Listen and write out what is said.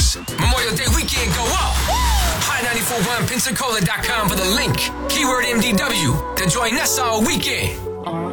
tickets. Memorial Day weekend go up. High941Pensacola.com for the link. Keyword MDW to join us all weekend.